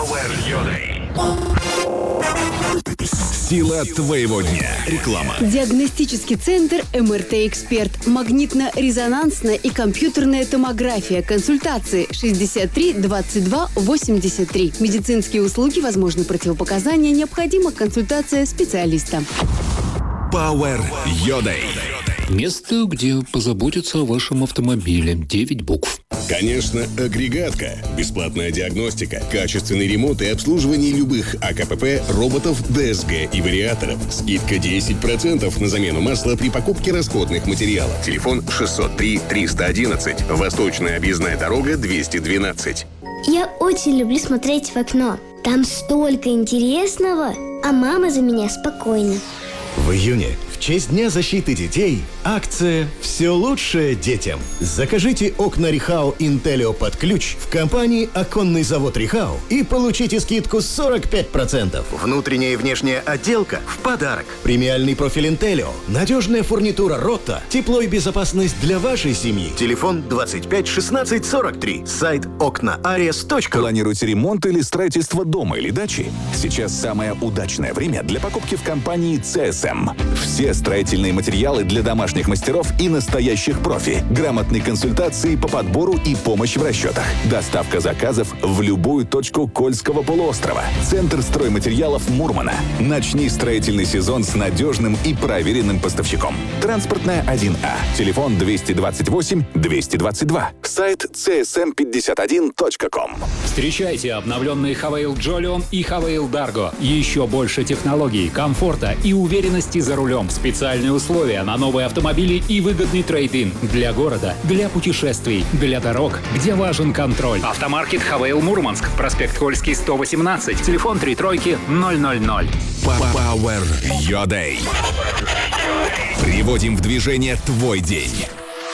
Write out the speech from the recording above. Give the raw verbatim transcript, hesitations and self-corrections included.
Power ю дэй. Сила твоего дня. Реклама. Диагностический центр эм эр тэ Эксперт. Магнитно-резонансная и компьютерная томография. Консультации шестьдесят три двадцать два восемьдесят три. Медицинские услуги, возможны противопоказания, необходима консультация специалиста. Power ю дэй. Место, где позаботятся о вашем автомобиле. Девять букв. Конечно, агрегатка. Бесплатная диагностика, качественный ремонт и обслуживание любых а ка пэ пэ, роботов, дэ эс гэ и вариаторов. Скидка десять процентов на замену масла при покупке расходных материалов. Телефон шестьсот три триста одиннадцать. Восточная объездная дорога двести двенадцать. Я очень люблю смотреть в окно. Там столько интересного, а мама за меня спокойна. В июне, в честь Дня защиты детей, акция «Все лучшее детям». Закажите окна Рихау Интеллио под ключ в компании «Оконный завод Рихау» и получите скидку сорок пять процентов. Внутренняя и внешняя отделка в подарок. Премиальный профиль Интеллио, надежная фурнитура Ротта, тепло и безопасность для вашей семьи. Телефон двадцать пять шестнадцать сорок три. Сайт окна арес точка ру. Планируете ремонт или строительство дома или дачи? Сейчас самое удачное время для покупки в компании цэ эс эм. Все строительные материалы для домашних мастеров и настоящих профи. Грамотные консультации по подбору и помощь в расчетах. Доставка заказов в любую точку Кольского полуострова. Центр стройматериалов Мурмана. Начни строительный сезон с надежным и проверенным поставщиком. Транспортная один А. Телефон двести двадцать восемь двести двадцать два. Сайт си эс эм пятьдесят один точка ком. Встречайте обновленные Хавейл Джолион и Хавейл Дарго. Еще больше технологий, комфорта и уверенности за рулем. Специальные условия на новые автомобили и выгодный трейд-ин. Для города, для путешествий, для дорог, где важен контроль. Автомаркет Хавейл Мурманск. Проспект Кольский, сто восемнадцать. Телефон три тройки ноль ноль ноль. Power ю дэй. Приводим в движение твой день.